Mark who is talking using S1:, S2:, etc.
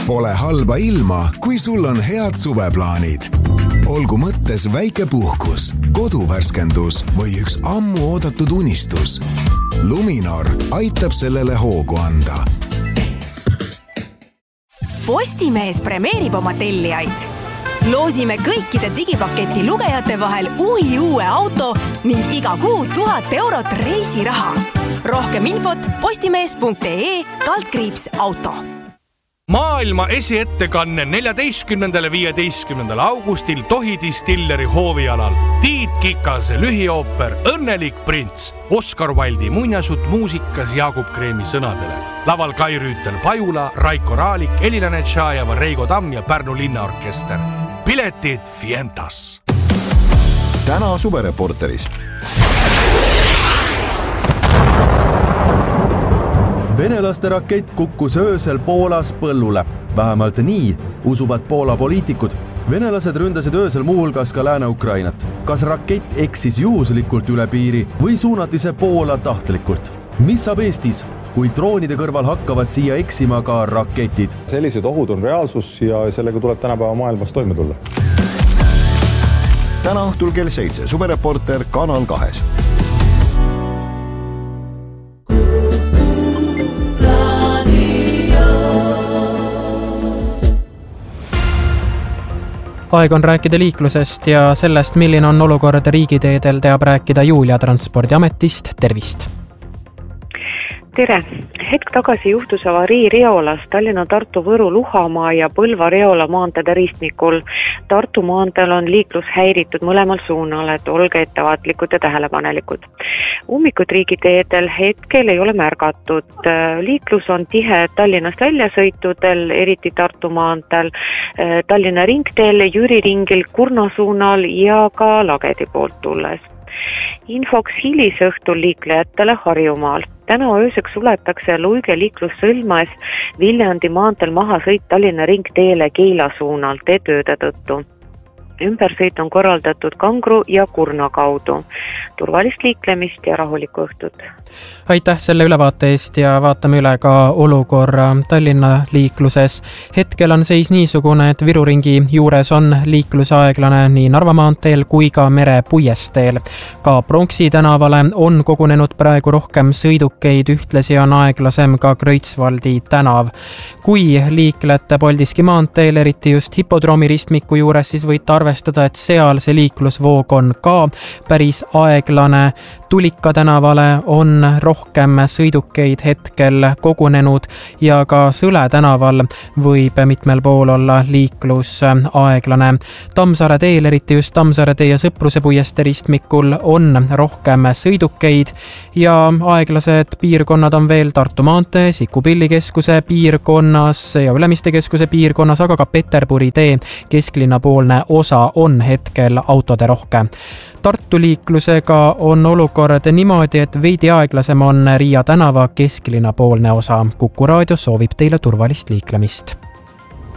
S1: Pole halba ilma, kui sul on head suveplaanid. Olgu mõttes väike puhkus, koduvärskendus või üks ammu oodatud unistus. Luminor aitab sellele hoogu anda.
S2: Postimees premeerib oma tellijaid. Loosime kõikide digipaketi lugejate vahel uue auto ning iga kuu 1000 eurot reisiraha. Rohkem infot postimees.ee/auto.
S3: Maailma esiettekanne 14.–15. augustil Tohi Distilleri hoovialal. Tiit Kikase lühiooper Õnnelik prints. Oskar Wilde'i muinasjutt muusikas Jaagup Kreemi sõnadele. Laval Kai Rüütel Pajula, Raiko Raalik, Elina Netšajeva, Reigo Tamm ja Pärnu linnaorkester. Piletid Fientas.
S4: Täna suvereporteris.
S5: Venelaste rakett kukkus öösel Poolas põllule. Vähemalt nii usuvad Poola poliitikud. Venelased ründasid öösel muuhulgas ka Lääne-Ukrainat. Kas rakett eksis juhuslikult üle piiri või suunati see Poola tahtlikult? Mis saab Eestis, kui droonide kõrval hakkavad siia eksima ka raketid?
S6: Sellised ohud on reaalsus ja sellega tuleb tänapäeva maailmas toime tulla.
S4: Täna õhtul kell 7 suvereporter Kanal 2.
S7: Aeg on rääkida liiklusest ja sellest, milline on olukord riigiteedel, teab rääkida Julia Transpordiametist. Tervist!
S8: Tere! Hetk tagasi juhtus avarii Reolas Tallinna, Tartu, Võru, Luhamaa ja Põlva Reola maanteede ristmikul. Tartu maanteel on liiklus häiritud mõlemal suunal, et olge ettevaatlikud ja tähelepanelikud. Ummikud riigiteedel hetkel ei ole märgatud. Liiklus on tihe Tallinnast väljasõitudel, eriti Tartu maanteel, Tallinna ringteel, Jüri ringil, Kurna suunal ja ka Lagedi poolt tulles. Infoks hilisõhtul liiklejatele Harjumaal. Täna ööseks suletakse Luige liiklus Sõlmaes Viljandi maanteel mahasõit Tallinna ringteele Keila suunal teetööde tõttu. Ümbersõit on korraldatud Kangru ja Kurna kaudu. Turvalist liiklemist ja rahulikku õhtut.
S7: Aitäh selle ülevaate eest ja vaatame üle ka olukorra Tallinna liikluses. Hetkel on seis niisugune, et Viru ringi juures on liiklus aeglane nii Narva maanteel kui ka Mere puiesteel. Ka Pronksi tänavale on kogunenud praegu rohkem sõidukeid, ühtlasi on aeglasem ka Kreutzwaldi tänav. Kui liiklete Paldiski maanteel, eriti just hipodroomi ristmiku juures, siis võite arvestada, et seal see liiklusvoog on ka päris aeglane. Tulika tänavale on rohkem sõidukeid hetkel kogunenud ja ka Sõle tänaval võib mitmel pool olla liiklus aeglane. Tammsaare teel, eriti just Tammsaare tee ja Sõpruse puieste ristmikul on rohkem sõidukeid ja aeglased piirkonnad on veel Tartu maantee, Siku-Pilli keskuse piirkonnas ja Ülemiste keskuse piirkonnas, aga ka Peterburi tee kesklinnapoolne osa on hetkel autode rohke. Tartu liiklusega on olukord niimoodi, et veidi aeglasem on Riia tänava kesklinnapoolne osa. Kuku raadio soovib teile turvalist liiklemist.